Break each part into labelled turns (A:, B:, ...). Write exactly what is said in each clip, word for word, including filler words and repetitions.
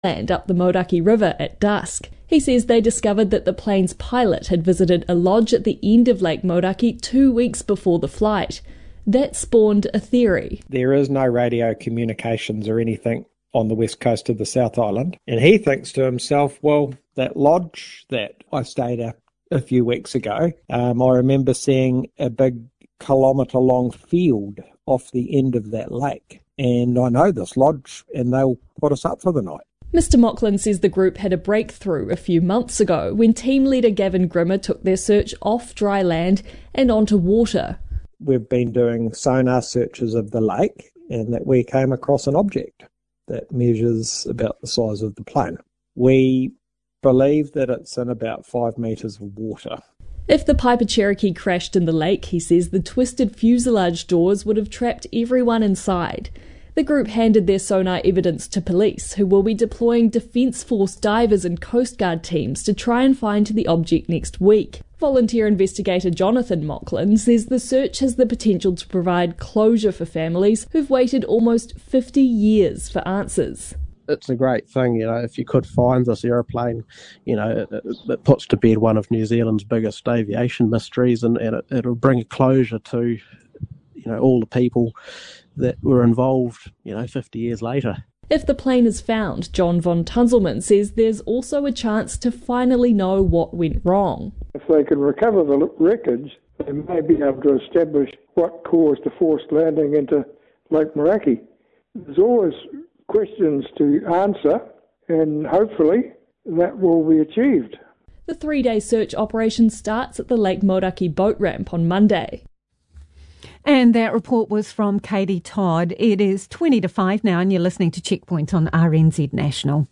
A: land up the Moeraki River at dusk. He says they discovered that the plane's pilot had visited a lodge at the end of Lake Moeraki two weeks before the flight. That spawned a theory.
B: There is no radio communications or anything on the west coast of the South Island. And he thinks to himself, well, that lodge that I stayed at a few weeks ago, um, I remember seeing a big kilometre-long field off the end of that lake. And I know this lodge, and they'll put us up for the night.
A: Mister Mocklin says the group had a breakthrough a few months ago when team leader Gavin Grimmer took their search off dry land and onto water.
B: We've been doing sonar searches of the lake, and that we came across an object that measures about the size of the plane. We believe that it's in about five metres of water.
A: If the Piper Cherokee crashed in the lake, he says the twisted fuselage doors would have trapped everyone inside. The group handed their sonar evidence to police, who will be deploying Defence Force divers and Coast Guard teams to try and find the object next week. Volunteer investigator Jonathan Mocklin says the search has the potential to provide closure for families who've waited almost fifty years for answers.
C: It's a great thing, you know, if you could find this aeroplane, you know, it, it puts to bed one of New Zealand's biggest aviation mysteries, and, and it, it'll bring a closure to, you know, all the people that were involved, you know, fifty years later.
A: If the plane is found, John von Tunzelman says there's also a chance to finally know what went wrong.
D: If they can recover the wreckage, they may be able to establish what caused the forced landing into Lake Moeraki. There's always questions to answer, and hopefully that will be achieved.
A: The three-day search operation starts at the Lake Moeraki boat ramp on Monday.
E: And that report was from Katie Todd. It is twenty to five now, and you're listening to Checkpoint on R N Z National.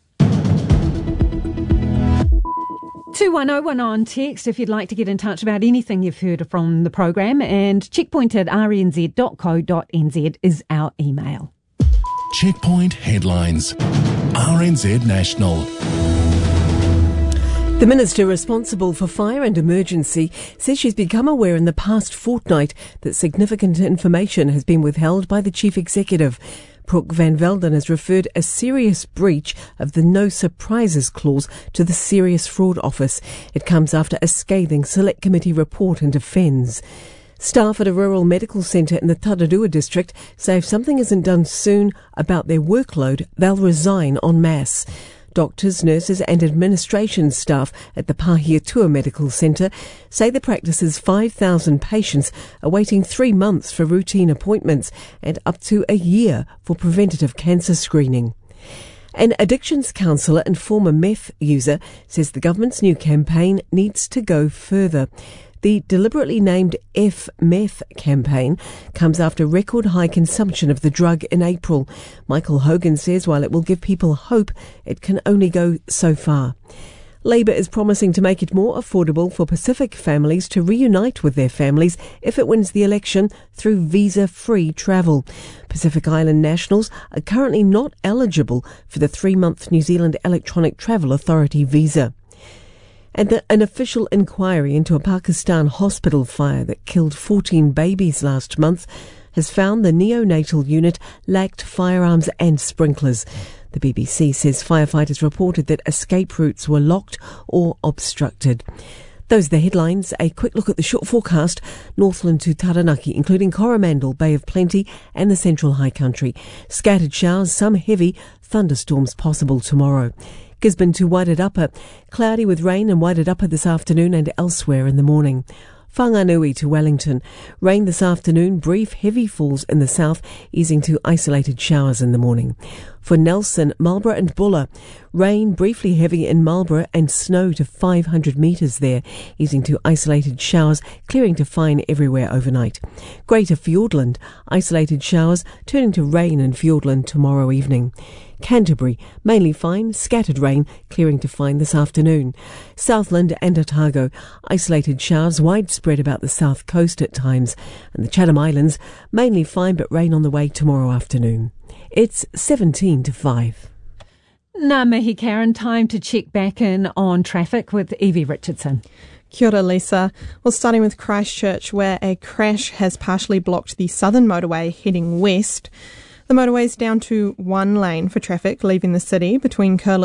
E: two one oh one on text if you'd like to get in touch about anything you've heard from the program, and checkpoint at r n z dot co dot n z is our email.
F: Checkpoint headlines. R N Z National.
G: The Minister responsible for fire and emergency says she's become aware in the past fortnight that significant information has been withheld by the Chief Executive. Brooke Van Velden has referred a serious breach of the No Surprises clause to the Serious Fraud Office. It comes after a scathing Select Committee report into F E N S. Staff at a rural medical centre in the Tararua district say if something isn't done soon about their workload, they'll resign en masse. Doctors, nurses and administration staff at the Pahiatua Medical Centre say the practice has five thousand patients awaiting three months for routine appointments and up to a year for preventative cancer screening. An addictions counsellor and former meth user says the government's new campaign needs to go further. The deliberately named F Meth campaign comes after record high consumption of the drug in April. Michael Hogan says while it will give people hope, it can only go so far. Labour is promising to make it more affordable for Pacific families to reunite with their families if it wins the election through visa-free travel. Pacific Island nationals are currently not eligible for the three-month New Zealand Electronic Travel Authority visa. And the, an official inquiry into a Pakistan hospital fire that killed fourteen babies last month has found the neonatal unit lacked firearms and sprinklers. The B B C says firefighters reported that escape routes were locked or obstructed. Those are the headlines. A quick look at the short forecast. Northland to Taranaki, including Coromandel, Bay of Plenty and the Central High Country. Scattered showers, some heavy thunderstorms possible tomorrow. Gisborne to Wairarapa, cloudy with rain in Wairarapa this afternoon and elsewhere in the morning. Whanganui to Wellington, rain this afternoon, brief heavy falls in the south, easing to isolated showers in the morning. For Nelson, Marlborough and Buller, rain briefly heavy in Marlborough and snow to five hundred metres there, easing to isolated showers, clearing to fine everywhere overnight. Greater Fiordland, isolated showers, turning to rain in Fiordland tomorrow evening. Canterbury, mainly fine, scattered rain, clearing to fine this afternoon. Southland and Otago, isolated showers widespread about the south coast at times. And the Chatham Islands, mainly fine but rain on the way tomorrow afternoon. It's seventeen to five.
E: Ngā mihi, Karen. Time to check back in on traffic with Evie Richardson.
H: Kia ora, Lisa. Well, starting with Christchurch, where a crash has partially blocked the southern motorway heading west. The motorway is down to one lane for traffic leaving the city between Curl